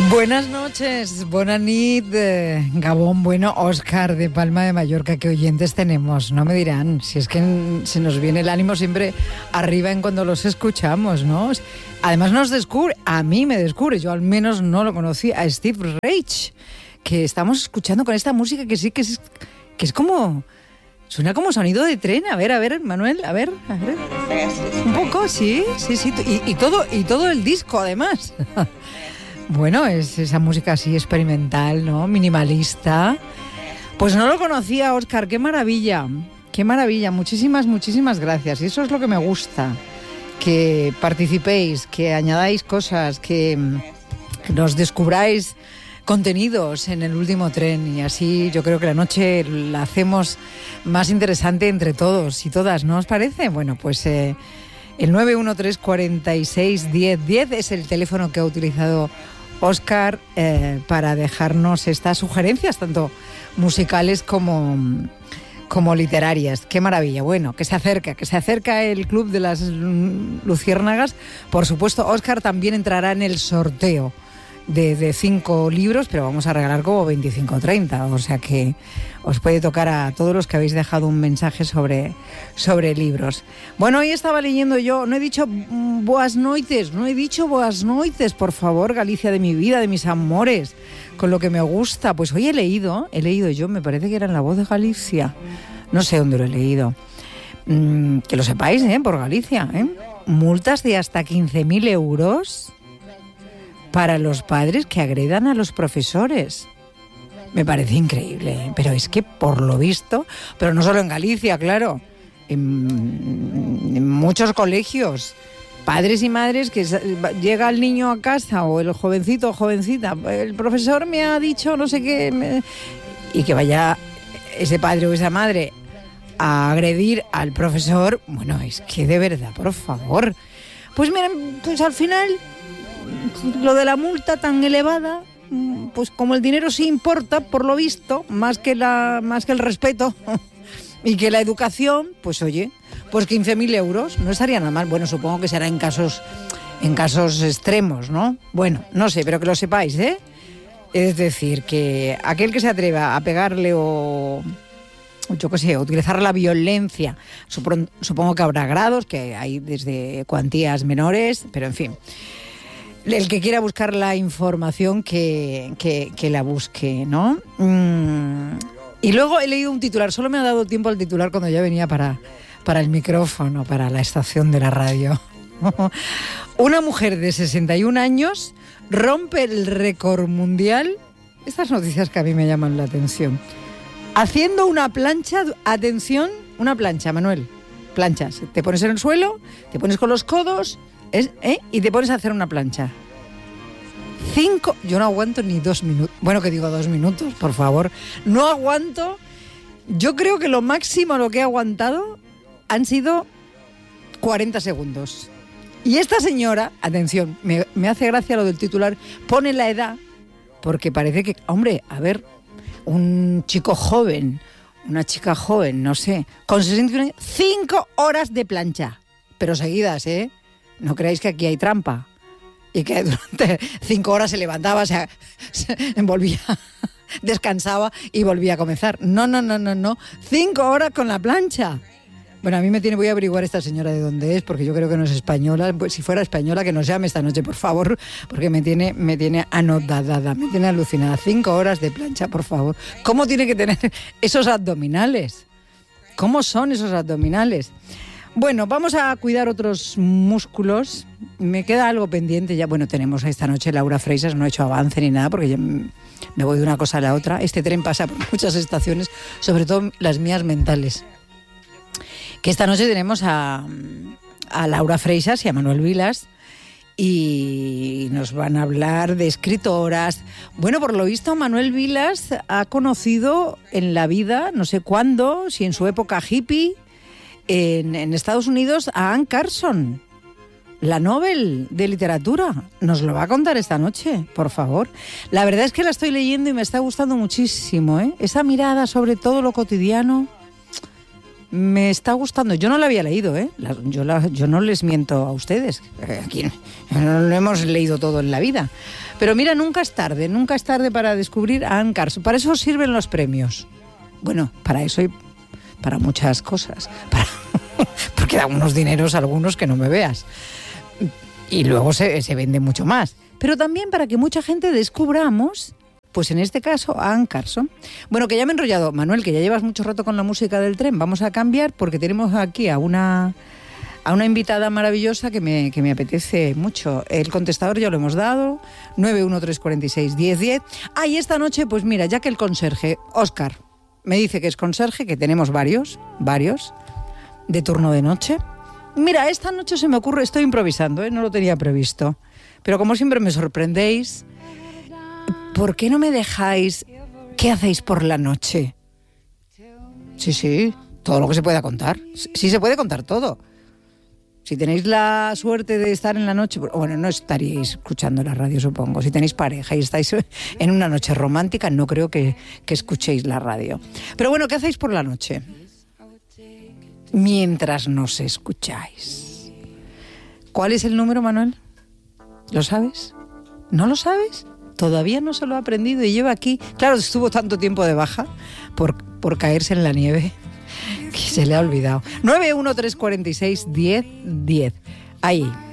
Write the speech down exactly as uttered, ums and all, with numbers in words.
Buenas noches, buenas nit, eh, Gabón, bueno, Óscar de Palma de Mallorca, ¿qué oyentes tenemos? No me dirán, si es que en, se nos viene el ánimo siempre arriba en cuando los escuchamos, ¿no? Además nos descubre, a mí me descubre, yo al menos no lo conocí, a Steve Reich, que estamos escuchando con esta música que sí que es, que es como... Suena como sonido de tren. A ver, a ver, Manuel, a ver, a ver. Un poco, sí, sí, sí. Y, y, todo, y todo el disco, además. Bueno, es esa música así experimental, ¿no? Minimalista. Pues no lo conocía, Óscar. Qué maravilla, qué maravilla. Muchísimas, muchísimas gracias. Y eso es lo que me gusta. Que participéis, que añadáis cosas, que nos descubráis contenidos en el último tren, y así yo creo que la noche la hacemos más interesante entre todos y todas, ¿no os parece? Bueno, pues eh, el nueve uno tres, cuarenta y seis, diez, diez es el teléfono que ha utilizado Óscar eh, para dejarnos estas sugerencias, tanto musicales como, como literarias. ¡Qué maravilla! Bueno, que se acerca, que se acerca el Club de las Luciérnagas. Por supuesto, Óscar también entrará en el sorteo De, de cinco libros, pero vamos a regalar como veinticinco o treinta, o sea que os puede tocar a todos los que habéis dejado un mensaje sobre, sobre libros. Bueno, hoy estaba leyendo yo, no he dicho boas noites, no he dicho boas noites, por favor, Galicia de mi vida, de mis amores, con lo que me gusta. Pues hoy he leído, he leído yo, me parece que era en La Voz de Galicia, no sé dónde lo he leído, mm, que lo sepáis, ¿eh? Por Galicia, ¿eh? Multas de hasta quince mil euros para los padres que agredan a los profesores. Me parece increíble, pero es que por lo visto, pero no solo en Galicia, claro, en, en muchos colegios, padres y madres que llega el niño a casa o el jovencito o jovencita, el profesor me ha dicho no sé qué, me, y que vaya ese padre o esa madre a agredir al profesor. Bueno, es que de verdad, por favor. Pues miren, pues al final lo de la multa tan elevada, pues como el dinero sí importa, por lo visto, más que la más que el respeto y que la educación, pues oye, pues quince mil euros, no estaría nada mal. Bueno, supongo que será en casos en casos extremos, ¿no? Bueno, no sé, pero que lo sepáis, ¿eh? Es decir, que aquel que se atreva a pegarle o yo qué sé, utilizar la violencia, supongo que habrá grados, que hay desde cuantías menores, pero en fin. El que quiera buscar la información que, que, que la busque, ¿no? Mm. Y luego he leído un titular, solo me ha dado tiempo al titular cuando ya venía para, para el micrófono, para la estación de la radio. Una mujer de sesenta y un años rompe el récord mundial. Estas noticias que a mí me llaman la atención. Haciendo una plancha, atención, una plancha, Manuel. Planchas, te pones en el suelo, te pones con los codos... Es, ¿eh? Y te pones a hacer una plancha. Cinco, yo no aguanto ni dos minutos. Bueno, que digo dos minutos, por favor. No aguanto. Yo creo que lo máximo lo que he aguantado han sido cuarenta segundos. Y esta señora, atención, me, me hace gracia lo del titular, pone la edad, porque parece que, hombre, a ver, un chico joven, una chica joven, no sé, con sesenta y un años, cinco horas de plancha, pero seguidas, ¿eh? No creáis que aquí hay trampa y que durante cinco horas se levantaba, se, se envolvía, descansaba y volvía a comenzar. No, no, no, no, no. Cinco horas con la plancha. Bueno, a mí me tiene, voy a averiguar esta señora de dónde es, porque yo creo que no es española. Pues si fuera española, que nos llame esta noche, por favor, porque me tiene, me tiene anodada, me tiene alucinada. Cinco horas de plancha, por favor. ¿Cómo tiene que tener esos abdominales? ¿Cómo son esos abdominales? Bueno, vamos a cuidar otros músculos. Me queda algo pendiente ya. Bueno, tenemos esta noche Laura Freisas, no he hecho avance ni nada porque ya me voy de una cosa a la otra. Este tren pasa por muchas estaciones, sobre todo las mías mentales. Que esta noche tenemos a, a Laura Freisas y a Manuel Vilas y nos van a hablar de escritoras. Bueno, por lo visto Manuel Vilas ha conocido en la vida, no sé cuándo, si en su época hippie, En, en Estados Unidos a Anne Carson, la Nobel de literatura. Nos lo va a contar esta noche, por favor. La verdad es que la estoy leyendo y me está gustando muchísimo, ¿eh? Esa mirada sobre todo lo cotidiano me está gustando. Yo no la había leído, ¿eh? La, yo, la, yo no les miento a ustedes. Aquí no lo hemos leído todo en la vida. Pero mira, nunca es tarde, nunca es tarde para descubrir a Anne Carson. Para eso sirven los premios. Bueno, para eso y para muchas cosas. Para, porque da unos dineros a algunos que no me veas. Y luego se, se vende mucho más. Pero también para que mucha gente descubramos... Pues en este caso, a Anne Carson. Bueno, que ya me he enrollado. Manuel, que ya llevas mucho rato con la música del tren. Vamos a cambiar porque tenemos aquí a una, a una invitada maravillosa que me, que me apetece mucho. El contestador ya lo hemos dado. nueve uno tres cuatro seis, diez diez. Ah, y esta noche, pues mira, ya que el conserje, Óscar, me dice que es conserje, que tenemos varios, varios, de turno de noche. Mira, esta noche se me ocurre, estoy improvisando, ¿eh? No lo tenía previsto. Pero como siempre me sorprendéis... ¿Por qué no me dejáis qué hacéis por la noche? Sí, sí, todo lo que se pueda contar. Sí se puede contar todo. Si tenéis la suerte de estar en la noche, bueno, no estaríais escuchando la radio, supongo. Si tenéis pareja y estáis en una noche romántica, no creo que, que escuchéis la radio. Pero bueno, ¿qué hacéis por la noche? Mientras nos escucháis. ¿Cuál es el número, Manuel? ¿Lo sabes? ¿No lo sabes? Todavía no se lo ha aprendido y lleva aquí... Claro, estuvo tanto tiempo de baja por, por caerse en la nieve que se le ha olvidado. nueve uno tres cuatro seis, diez diez. Ahí.